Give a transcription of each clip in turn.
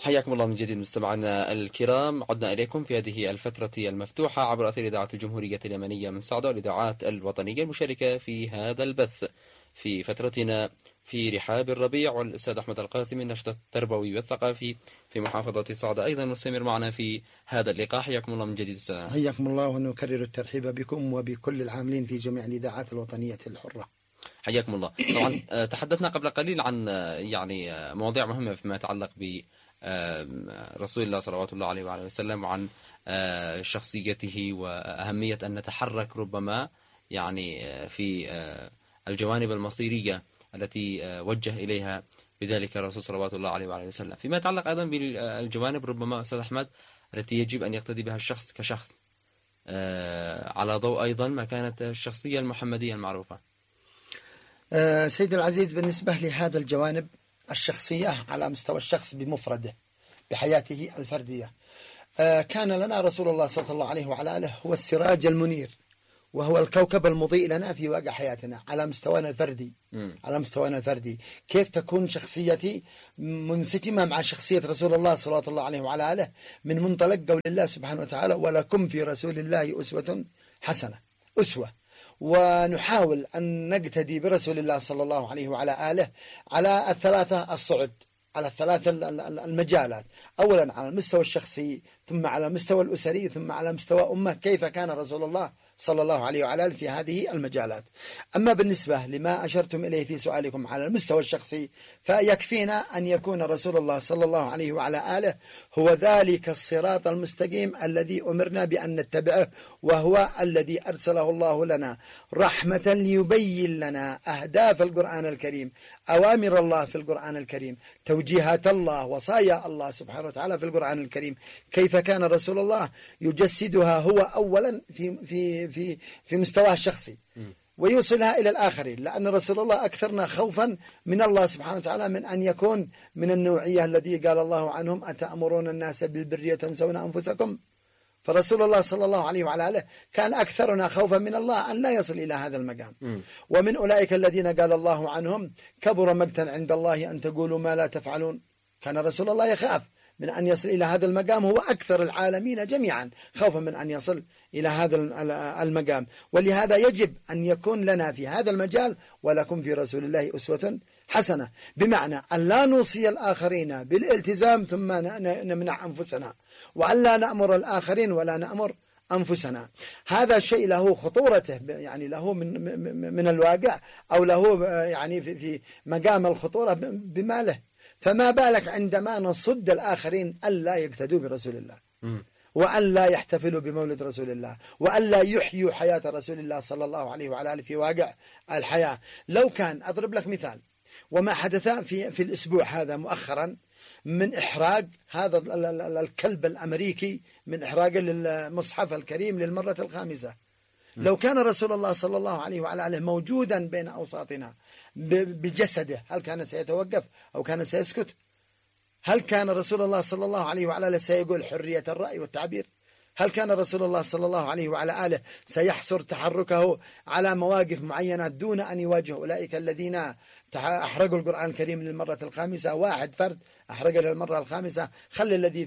حياكم الله من جديد مستمعينا الكرام، عدنا إليكم في هذه الفترة المفتوحة عبر أثير إذاعة الجمهورية اليمنية من صعدة والإذاعات الوطنية المشاركة في هذا البث في فترتنا في رحاب الربيع. والأستاذ أحمد القاسم النشط التربوي والثقافي في محافظة صعدة أيضا مستمر معنا في هذا اللقاء. حياكم الله من جديد أستاذ. حياكم الله، ونكرر الترحيب بكم وبكل العاملين في جميع الإذاعات الوطنية الحرة. حياكم الله. طبعا تحدثنا قبل قليل عن مواضيع مهمة فيما يتعلق ب رسول الله صلوات الله عليه وعلى وسلم، وعن شخصيته وأهمية أن نتحرك ربما في الجوانب المصيرية التي وجه إليها بذلك الرسول صلوات الله عليه وعلى وسلم، فيما يتعلق أيضا بالجوانب ربما أستاذ أحمد التي يجب أن يقتدي بها الشخص كشخص على ضوء أيضا ما كانت الشخصية المحمدية المعروفة. سيد العزيز، بالنسبة لهذا الجوانب الشخصية على مستوى الشخص بمفرده بحياته الفردية، كان لنا رسول الله صلى الله عليه وعلى آله هو السراج المنير، وهو الكوكب المضيء لنا في واقع حياتنا على مستوانا الفردي. على مستوانا الفردي كيف تكون شخصيتي منسجمة مع شخصية رسول الله صلى الله عليه وعلى آله من منطلق قول الله سبحانه وتعالى: ولكم في رسول الله أسوة حسنة. أسوة، ونحاول أن نقتدي برسول الله صلى الله عليه وعلى آله على الثلاثة الصعد، على الثلاث المجالات: أولا على المستوى الشخصي، ثم على المستوى الأسري، ثم على مستوى أمة. كيف كان رسول الله صلى الله عليه وعلى آله في هذه المجالات؟ أما بالنسبة لما أشرتم إليه في سؤالكم على المستوى الشخصي، فيكفينا أن يكون رسول الله صلى الله عليه وعلى آله هو ذلك الصراط المستقيم الذي أمرنا بأن نتبعه، وهو الذي أرسله الله لنا رحمة ليبين لنا أهداف القرآن الكريم، أوامر الله في القرآن الكريم، توجيهات الله، وصايا الله سبحانه وتعالى في القرآن الكريم. كيف كان رسول الله يجسدها هو أولا في مستواه الشخصي ويوصلها إلى الآخرين، لأن رسول الله أكثرنا خوفا من الله سبحانه وتعالى من أن يكون من النوعية الذي قال الله عنهم: أتأمرون الناس بالبر وتنسون أنفسكم. فرسول الله صلى الله عليه وعلى آله كان أكثرنا خوفا من الله أن لا يصل إلى هذا المقام. ومن أولئك الذين قال الله عنهم: كبر مقتا عند الله أن تقولوا ما لا تفعلون. كان رسول الله يخاف من أن يصل إلى هذا المقام، هو أكثر العالمين جميعا خوفا من أن يصل إلى هذا المقام. ولهذا يجب أن يكون لنا في هذا المجال ولكم في رسول الله أسوة حسنة، بمعنى أن لا نوصي الآخرين بالالتزام ثم نمنع أنفسنا، وأن لا نأمر الآخرين ولا نأمر أنفسنا. هذا الشيء له خطورته، له من الواقع، أو له في مقام الخطورة بما له. فما بالك عندما نصد الآخرين ألا يقتدوا برسول الله، وأن لا يحتفلوا بمولد رسول الله، وأن لا يحيوا حياة رسول الله صلى الله عليه وعلى آله في واقع الحياة. لو كان أضرب لك مثال، وما حدث في الأسبوع هذا مؤخرا من إحراق هذا الكلب الأمريكي، من إحراق المصحف الكريم للمرة الخامسة، لو كان رسول الله صلى الله عليه وعلى آله موجودا بين أوساطنا بجسده، هل كان سيتوقف أو كان سيسكت؟ هل كان رسول الله صلى الله عليه وعلى آله سيقول حرية الرأي والتعبير؟ هل كان رسول الله صلى الله عليه وعلى آله سيحصر تحركه على مواقف معينة دون أن يواجه أولئك الذين أحرقوا القرآن الكريم للمرة الخامسة؟ واحد فرد أحرق للمرة الخامسة، خل الذي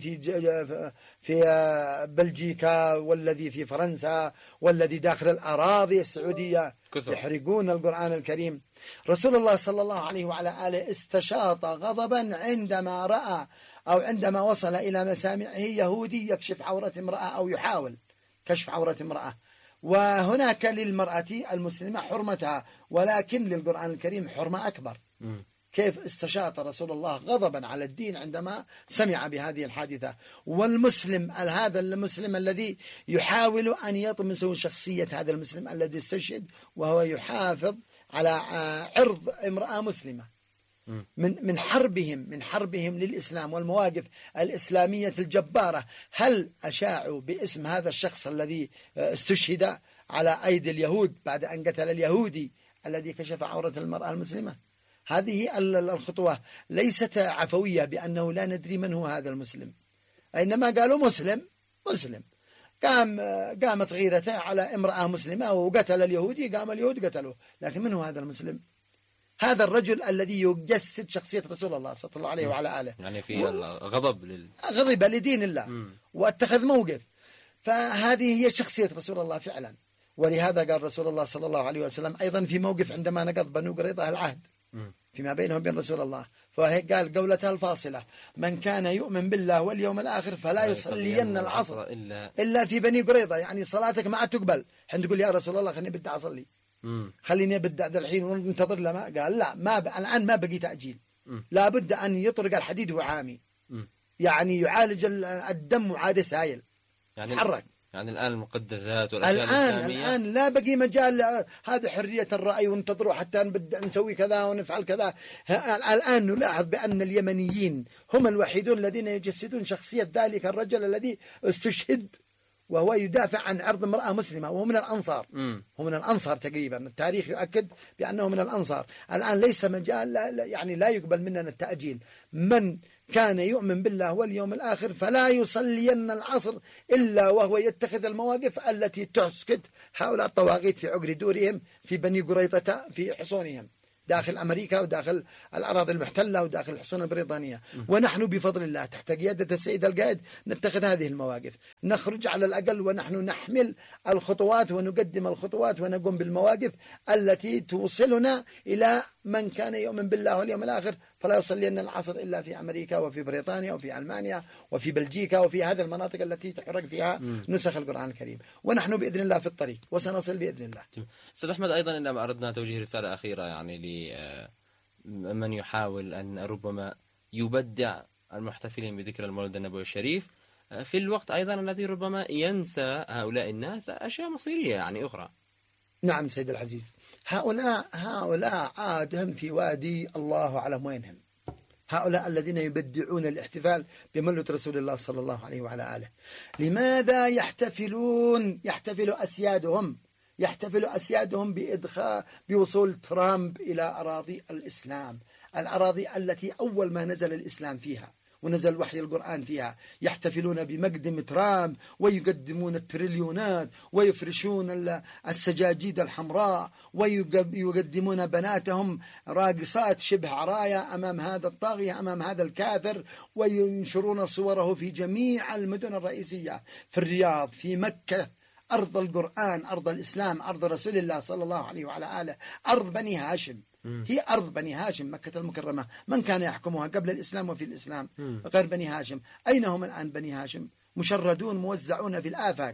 في بلجيكا، والذي في فرنسا، والذي داخل الأراضي السعودية يحرقون القرآن الكريم. رسول الله صلى الله عليه وعلى آله استشاط غضبا عندما رأى أو عندما وصل إلى مسامعه يهودي يكشف عورة امرأة أو يحاول كشف عورة امرأة. وهناك للمرأة المسلمة حرمتها، ولكن للقرآن الكريم حرمة أكبر. كيف استشاط رسول الله غضبا على الدين عندما سمع بهذه الحادثة؟ والمسلم هذا المسلم الذي يحاول أن يطمس شخصية هذا المسلم الذي استشهد، وهو يحافظ على عرض امرأة مسلمة، من حربهم للإسلام والمواقف الإسلامية الجبارة. هل أشاعوا باسم هذا الشخص الذي استشهد على أيدي اليهود بعد أن قتل اليهودي الذي كشف عورة المرأة المسلمة؟ هذه الخطوة ليست عفوية بأنه لا ندري من هو هذا المسلم، إنما قالوا مسلم قامت غيرته على امرأة مسلمة وقتل اليهودي، قام اليهود قتلوه، لكن من هو هذا المسلم؟ هذا الرجل الذي يجسد شخصية رسول الله صلى الله عليه وعلى آله، يعني في غضب لدين الله واتخذ موقف. فهذه هي شخصية رسول الله فعلا. ولهذا قال رسول الله صلى الله عليه وسلم أيضا في موقف عندما نقض بنو قريظة العهد فيما بينهم وبين رسول الله، فقال قولتها الفاصلة: من كان يؤمن بالله واليوم الآخر فلا يصلين العصر إلا في بني قريظة. يعني صلاتك ما تقبل. حين تقول يا رسول الله خليني بدي أصلي، خليني أبدأ ذا الحين وننتظر لما قال لا، الآن ما بقي تأجيل، لا بد أن يطرق الحديد وعامي، يعني يعالج الدم وعاد سائل، يعني تحرك. يعني الآن المقدسات والأشياء الآن لا بقي مجال هذه حرية الرأي وانتظروا حتى نبدأ نسوي كذا ونفعل كذا. الآن نلاحظ بأن اليمنيين هم الوحيدون الذين يجسدون شخصية ذلك الرجل الذي استشهد وهو يدافع عن عرض امرأة مسلمة، وهو من الأنصار. هو من الأنصار تقريبا، التاريخ يؤكد بأنه من الأنصار. الآن ليس مجال، يعني لا يقبل مننا التأجيل. من كان يؤمن بالله واليوم الآخر فلا يصلين العصر إلا وهو يتخذ المواقف التي تسكت هؤلاء الطواغيت في عقر دورهم في بني قريظة في حصونهم داخل أمريكا وداخل الأراضي المحتلة وداخل الحصون البريطانية. ونحن بفضل الله تحت قيادة السيد القائد نتخذ هذه المواقف، نخرج على الأقل ونحن نحمل الخطوات ونقدم الخطوات ونقوم بالمواقف التي توصلنا إلى من كان يؤمن بالله واليوم الآخر فلا يصلين العصر إلا في أمريكا وفي بريطانيا وفي ألمانيا وفي بلجيكا وفي هذه المناطق التي تحرق فيها نسخ القرآن الكريم. ونحن بإذن الله في الطريق وسنصل بإذن الله. أستاذ أحمد، أيضا إنما أردنا توجيه رسالة أخيرة يعني لمن يحاول أن ربما يبدع المحتفلين بذكرى المولد النبوي الشريف في الوقت أيضا الذي ربما ينسى هؤلاء الناس أشياء مصيرية يعني أخرى. نعم سيد العزيز، هؤلاء عادهم في وادي الله أعلم وينهم. هؤلاء الذين يبدعون الاحتفال بمولد رسول الله صلى الله عليه وعلى آله. لماذا يحتفل أسيادهم بوصول ترامب إلى أراضي الإسلام، الأراضي التي أول ما نزل الإسلام فيها ونزل وحي القرآن فيها. يحتفلون بمقدم ترامب ويقدمون التريليونات ويفرشون السجاجيد الحمراء ويقدمون بناتهم راقصات شبه عرايا أمام هذا الطاغية، أمام هذا الكافر، وينشرون صوره في جميع المدن الرئيسية، في الرياض، في مكة، أرض القرآن، أرض الإسلام، أرض رسول الله صلى الله عليه وعلى آله، أرض بني هاشم. هي أرض بني هاشم مكة المكرمة. من كان يحكمها قبل الإسلام وفي الإسلام غير بني هاشم؟ أين هم الآن بني هاشم؟ مشردون موزعون في الآفاق،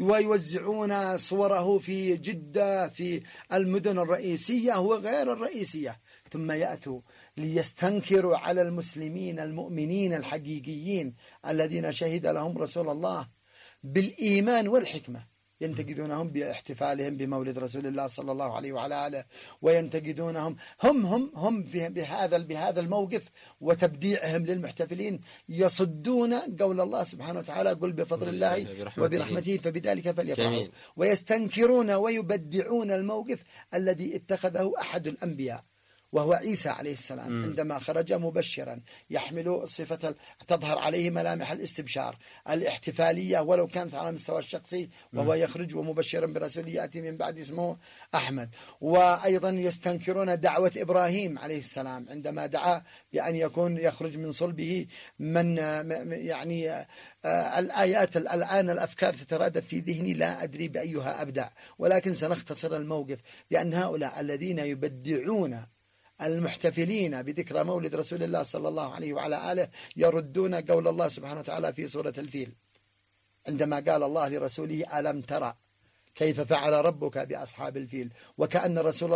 ويوزعون صوره في جدة، في المدن الرئيسية وغير الرئيسية، ثم يأتوا ليستنكروا على المسلمين المؤمنين الحقيقيين الذين شهد لهم رسول الله بالإيمان والحكمة. ينتقدونهم باحتفالهم بمولد رسول الله صلى الله عليه وعلى آله، وينتقدونهم هم بهذا الموقف وتبديعهم للمحتفلين يصدون قول الله سبحانه وتعالى: قل بفضل الله وبرحمته فبذلك فليفرحوا. ويستنكرون ويبدعون الموقف الذي اتخذه أحد الأنبياء وهو عيسى عليه السلام عندما خرج مبشرا يحمل صفة تظهر عليه ملامح الاستبشار الاحتفالية ولو كانت على المستوى الشخصي، وهو يخرج ومبشرا برسول يأتي من بعد اسمه أحمد. وأيضا يستنكرون دعوة إبراهيم عليه السلام عندما دعا بأن يخرج من صلبه من يعني الآيات. الآن الأفكار تترادف في ذهني لا أدري بأيها أبدع، ولكن سنختصر الموقف بأن هؤلاء الذين يبدعون المحتفلين بذكرى مولد رسول الله صلى الله عليه وعلى آله يردون قول الله سبحانه وتعالى في سورة الفيل عندما قال الله لرسوله: ألم ترى كيف فعل ربك بأصحاب الفيل. وكأن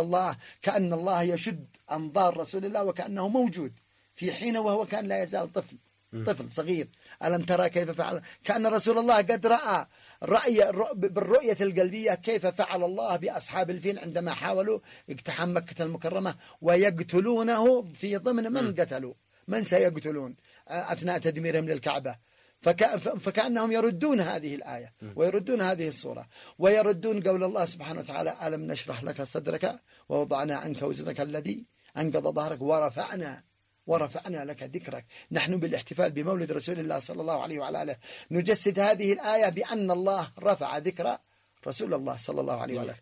كأن الله يشد أنظار رسول الله وكأنه موجود في حين وهو كان لا يزال طفل صغير. ألم ترى كيف فعل، كأن رسول الله قد رأى بالرؤية القلبية كيف فعل الله بأصحاب الفيل عندما حاولوا اقتحام مكة المكرمة ويقتلونه في ضمن من قتلوا، من سيقتلون أثناء تدميرهم للكعبة. فكأنهم يردون هذه الآية ويردون هذه الصورة ويردون قول الله سبحانه وتعالى: ألم نشرح لك صدرك ووضعنا عنك وزرك الذي أنقض ظهرك ورفعنا لك ذكرك. نحن بالاحتفال بمولد رسول الله صلى الله عليه وعلى آله نجسد هذه الآية بأن الله رفع ذكر رسول الله صلى الله عليه وعلى آله،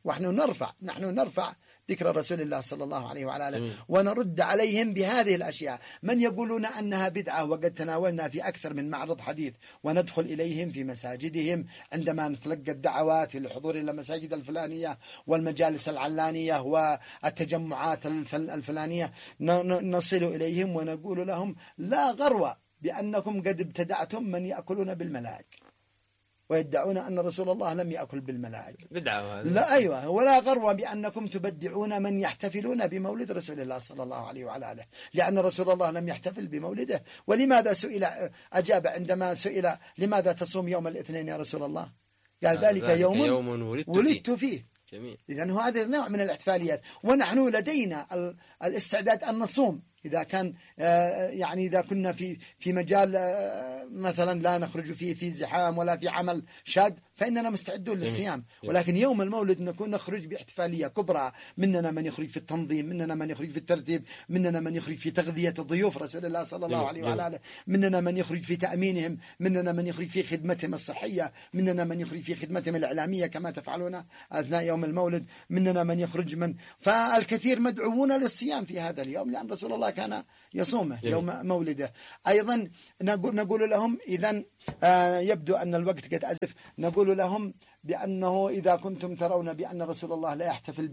نحن نرفع ذكر رسول الله صلى الله عليه وعلى آله ونرد عليهم بهذه الأشياء. من يقولون أنها بدعة وقد تناولنا في أكثر من معرض حديث، وندخل إليهم في مساجدهم عندما نتلقى الدعوات للحضور إلى المساجد الفلانية والمجالس العلانية والتجمعات الفلانية، نصل إليهم ونقول لهم لا غرو بأنكم قد ابتدعتم من يأكلون بالملائكة، ويدعون أن رسول الله لم يأكل بالملائكة، بدعة هذا. لا أيوة، ولا غرو بأنكم تبدعون من يحتفلون بمولد رسول الله صلى الله عليه وعلى آله، لأن رسول الله لم يحتفل بمولده. ولماذا أجاب عندما سئل لماذا تصوم يوم الاثنين يا رسول الله؟ قال ذلك يوم ولدت فيه. إذن هذا نوع من الاحتفاليات، ونحن لدينا الاستعداد أن نصوم إذا كان يعني إذا كنا في مجال مثلا لا نخرج فيه في زحام ولا في عمل شاق، فإننا مستعدون للصيام. ولكن يوم المولد نخرج باحتفالية كبرى، مننا من يخرج في التنظيم، مننا من يخرج في الترتيب، مننا من يخرج في تغذية ضيوف رسول الله صلى الله عليه وعلى آله، مننا من يخرج في تأمينهم، مننا من يخرج في خدمتهم الصحية، مننا من يخرج في خدمتهم الإعلامية كما تفعلون أثناء يوم المولد، مننا من يخرج فالكثير مدعوون للصيام في هذا اليوم، لأن رسول الله كان يصومه يوم مولده. أيضا نقول لهم إذن يبدو أن الوقت قد أزف، نقول لهم بأنه إذا كنتم ترون بأن رسول الله لا يحتفل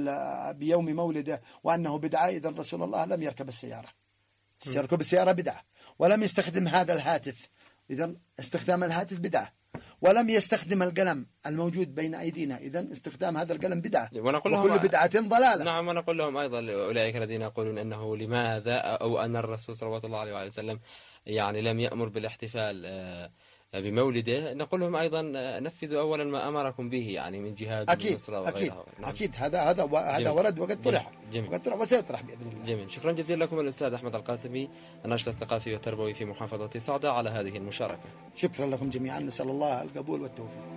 بيوم مولده وأنه بدعة، إذن رسول الله لم يركب السيارة. يركب السيارة بدعة، ولم يستخدم هذا الهاتف، إذن استخدام الهاتف بدعة، ولم يستخدم القلم الموجود بين أيدينا، إذن استخدام هذا القلم بدعة، وكل بدعة ضلالة. نعم، ونقول لهم أيضا أولئك الذين يقولون أنه لماذا أو أن الرسول صلى الله عليه وسلم يعني لم يأمر بالاحتفال بمولده، نقول لهم أيضا نفذوا أولا ما أمركم به، يعني من جهاد ونصرة وغيرها. أكيد هذا ورد وقد طرح وسيطرح بإذن الله. جميل. شكرا جزيلا لكم الأستاذ أحمد القاسمي، الناشط الثقافي والتربوي في محافظة صعدة، على هذه المشاركة. شكرا لكم جميعا، نسأل الله القبول والتوفيق.